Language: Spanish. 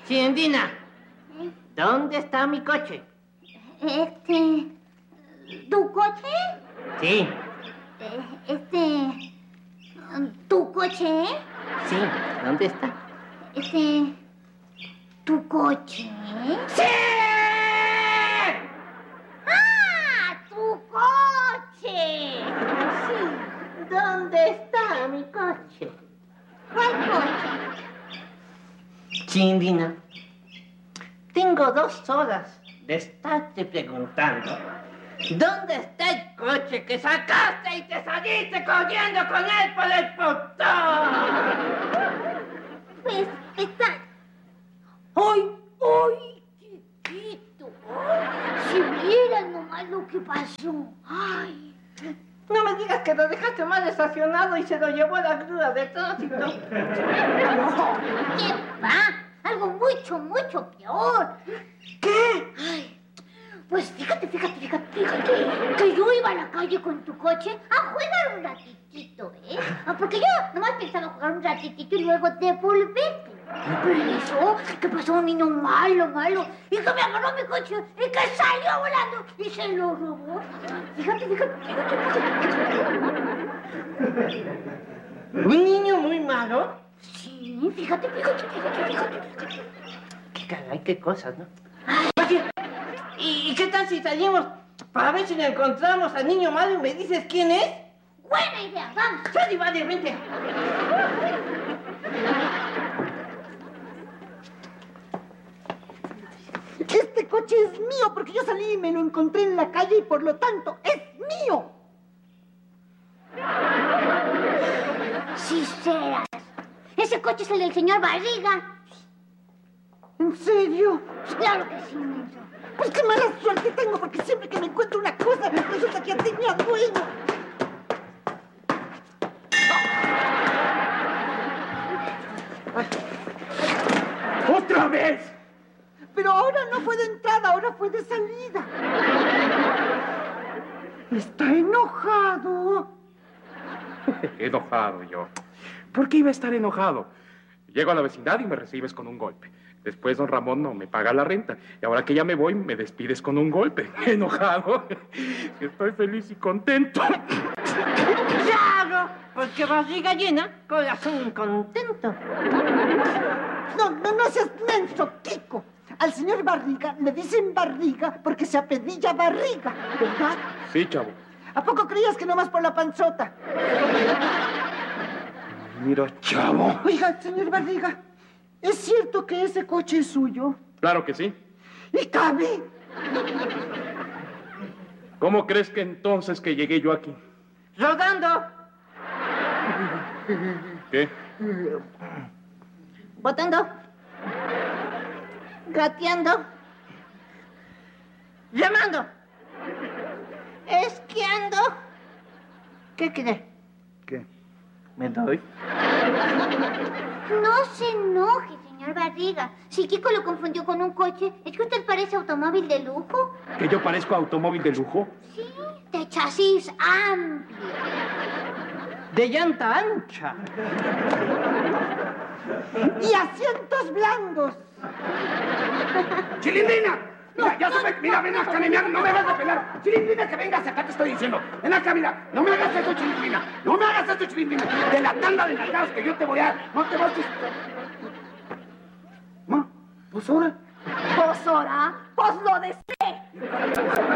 Chindina, ¿dónde está mi coche? ¿Tu coche? Sí. ¿Tu coche? Sí, ¿dónde está? ¿Tu coche? ¡Sí! ¡Ah! ¡Tu coche! Sí, ¿dónde está mi coche? ¿Cuál coche? Chindina, tengo 2 horas de estarte preguntando ¿dónde está el coche que sacaste y te saliste corriendo con él por el portón? Pues está... ¡Ay, chiquito! Si vieras nomás lo que pasó. ¡Ay! No me digas que lo dejaste mal estacionado y se lo llevó la grúa de tránsito. No, ¿qué va? Algo mucho peor. ¿Qué? Ay, pues fíjate que yo iba a la calle con tu coche a jugar un ratitito, ¿eh? Porque yo nomás pensaba jugar un ratitito y luego devolverte. Pero en eso, que pasó un niño malo, y que me agarró mi coche y que salió volando y se lo robó. Fíjate. ¿Un niño muy malo? Sí, fíjate. Qué caray, qué cosas, ¿no? Oye, ¿y qué tal si salimos para ver si le encontramos al niño malo y me dices quién es? Buena idea, vamos. Sali, vale, vente. Este coche es mío porque yo salí y me lo encontré en la calle y por lo tanto es mío. Sí serás. Ese coche es el del señor Barriga. ¿En serio? Claro que sí, menso. Pues qué mala suerte tengo porque siempre que me encuentro una cosa resulta que ya tenía dueño. ¡Otra vez! Pero ahora no fue de entrada, ahora fue de salida. Está enojado. Enojado yo. ¿Por qué iba a estar enojado? Llego a la vecindad y me recibes con un golpe. Después don Ramón no me paga la renta. Y ahora que ya me voy, me despides con un golpe. Enojado. Estoy feliz y contento. Claro, porque barriga llena, corazón contento. No seas menso, Kiko. Al señor Barriga le dicen Barriga porque se apellida Barriga, ¿verdad? Sí, chavo. ¿A poco creías que nomás por la panzota? Mira, chavo. Oiga, señor Barriga, ¿es cierto que ese coche es suyo? Claro que sí. ¿Y cabe? ¿Cómo crees que entonces que llegué yo aquí? Rodando, ¿Qué? botando, gateando, llamando, esquiando. ¿Qué cree? ¿Qué? ¿Me doy? No se enoje, señor Barriga. Si Kiko lo confundió con un coche, ¿es que usted parece automóvil de lujo? ¿Que yo parezco automóvil de lujo? Sí, de chasis amplio. De llanta ancha. Y asientos blandos. ¡Chilindrina! Mira, ya sabes, mira, ven acá, no me hagas de pelar. Chilindrina, que vengas acá, te estoy diciendo. Ven acá, mira, no me hagas eso, Chilindrina. No me hagas eso, Chilindrina. De la tanda de nalgados que yo te voy a dar, no te vas a... Ma, pues ahora. Pues ahora, pues lo desee.